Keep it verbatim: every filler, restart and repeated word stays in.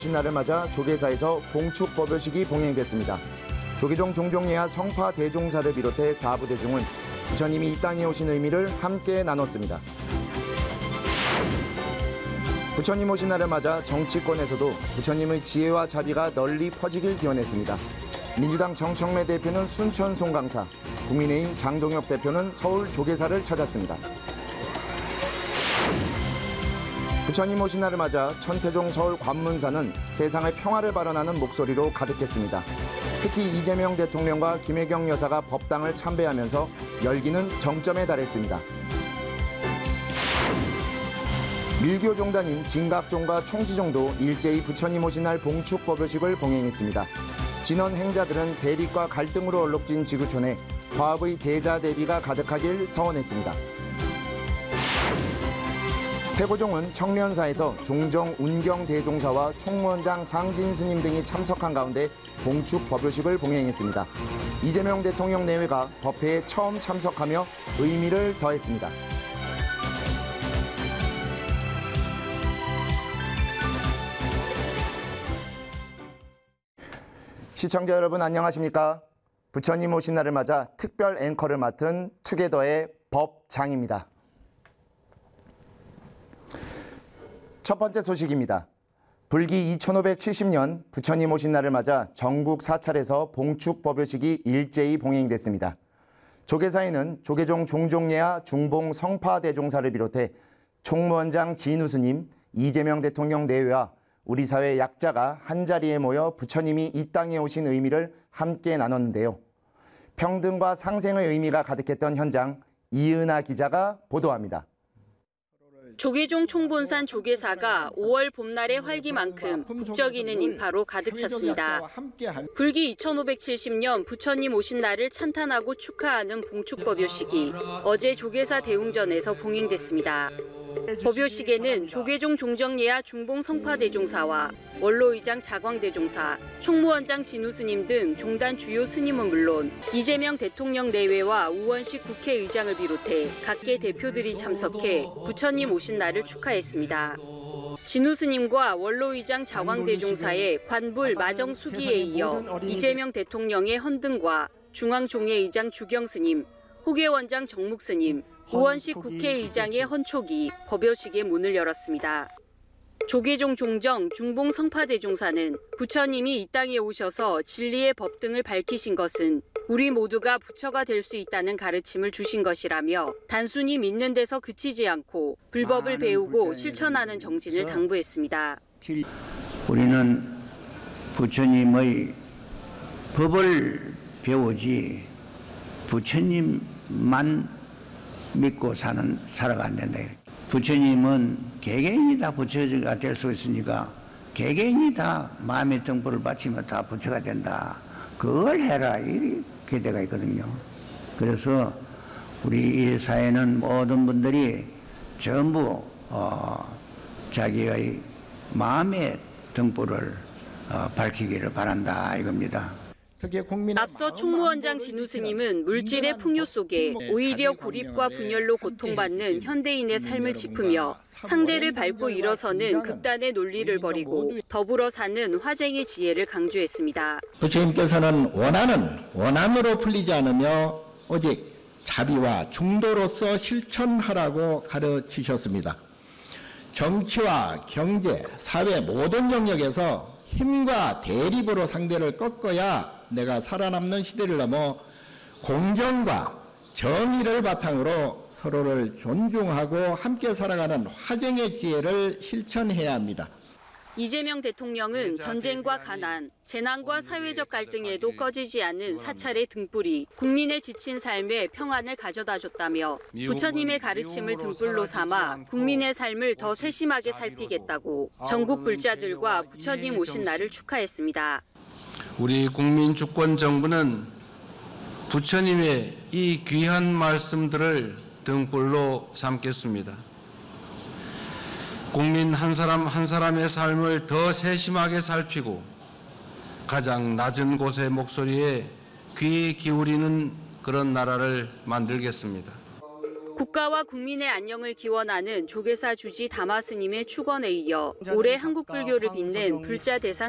날을 맞아 조계사에서 봉축 법요식이 봉행됐습니다. 조계종 종종예하 성파 대종사를 비롯해 사부 대종은 부처님이 이 땅에 오신 의미를 함께 나눴습니다. 부처님 오신 날을 맞아 정치권에서도 부처님의 지혜와 자비가 널리 퍼지길 기원했습니다. 민주당 정청래 대표는 순천 송강사, 국민의힘 장동혁 대표는 서울 조계사를 찾았습니다. 부처님 오신 날을 맞아 천태종 서울 관문사는 세상의 평화를 발언하는 목소리로 가득했습니다. 특히 이재명 대통령과 김혜경 여사가 법당을 참배하면서 열기는 정점에 달했습니다. 밀교종단인 진각종과 총지종도 일제히 부처님 오신 날 봉축 법요식을 봉행했습니다. 진원 행자들은 대립과 갈등으로 얼룩진 지구촌에 화합의 대자 대비가 가득하길 서원했습니다. 태고종은 청련사에서 종정 운경 대종사와 총무원장 상진 스님 등이 참석한 가운데 봉축 법요식을 봉행했습니다. 이재명 대통령 내외가 법회에 처음 참석하며 의미를 더했습니다. 시청자 여러분 안녕하십니까? 부처님 오신 날을 맞아 특별 앵커를 맡은 투게더의 법장입니다. 첫 번째 소식입니다. 불기 이천오백칠십 년 부처님 오신 날을 맞아 전국 사찰에서 봉축 법요식이 일제히 봉행됐습니다. 조계사에는 조계종 종종예하 중봉 성파 대종사를 비롯해 총무원장 진우 스님, 이재명 대통령 내외와 우리 사회 약자가 한자리에 모여 부처님이 이 땅에 오신 의미를 함께 나눴는데요. 평등과 상생의 의미가 가득했던 현장, 이은하 기자가 보도합니다. 조계종 총본산 조계사가 오월 봄날의 활기만큼 북적이는 인파로 가득 찼습니다. 불기 이천오백칠십 년 부처님 오신 날을 찬탄하고 축하하는 봉축 법요식이 어제 조계사 대웅전에서 봉행됐습니다. 법요식에는 조계종 종정예하 중봉 성파 대종사와 원로의장 자광 대종사, 총무원장 진우 스님 등 종단 주요 스님은 물론 이재명 대통령 내외와 우원식 국회의장을 비롯해 각계 대표들이 참석해 부처님 오신 날을 축하했습니다. 진우 스님과 원로의장 자광 대종사의 관불 마정 수기에 이어 이재명 대통령의 헌등과 중앙종회의장 주경 스님, 호계원장 정묵 스님, 우원식 국회의장의 헌촉이 법요식의 문을 열었습니다. 조계종 종정 중봉 성파 대종사는 부처님이 이 땅에 오셔서 진리의 법 등을 밝히신 것은 우리 모두가 부처가 될 수 있다는 가르침을 주신 것이라며 단순히 믿는 데서 그치지 않고 불법을 배우고 실천하는 정진을 당부했습니다. 우리는 부처님의 법을 배우지 부처님만 믿고 사는 살아가 안 된다. 부처님은 개개인이 다 부처가 될 수 있으니까 개개인이 다 마음의 등불을 바치면 다 부처가 된다. 그걸 해라 이 기대가 있거든요. 그래서 우리 이 사회는 모든 분들이 전부 어, 자기의 마음의 등불을 어, 밝히기를 바란다 이겁니다. 앞서 총무원장 진우 스님은 물질의 풍요 속에 오히려 고립과 분열로 고통받는 현대인의 삶을 짚으며 상대를 밟고 일어서는 극단의 논리를 버리고 더불어 사는 화쟁의 지혜를 강조했습니다. 부처님께서는 원한은 원한으로 풀리지 않으며 오직 자비와 중도로서 실천하라고 가르치셨습니다. 정치와 경제, 사회 모든 영역에서 힘과 대립으로 상대를 꺾어야 내가 살아남는 시대를 넘어 공정과 정의를 바탕으로 서로를 존중하고 함께 살아가는 화쟁의 지혜를 실천해야 합니다. 이재명 대통령은 전쟁과 가난, 재난과 사회적 갈등에도 꺼지지 않는 사찰의 등불이 국민의 지친 삶에 평안을 가져다줬다며 부처님의 가르침을 등불로 삼아 국민의 삶을 더 세심하게 살피겠다고 전국 불자들과 부처님 오신 날을 축하했습니다. 우리 국민주권정부는 부처님의 이 귀한 말씀들을 등불로 삼겠습니다. 국민 한 사람 한 사람의 삶을 더 세심하게 살피고 가장 낮은 곳의 목소리에 귀 기울이는 그런 나라를 만들겠습니다. 국가와 국민의 안녕을 기원하는 조계사 주지 다마 스님의 축원에 이어 올해 한국 불교를 빛낸 불자 대상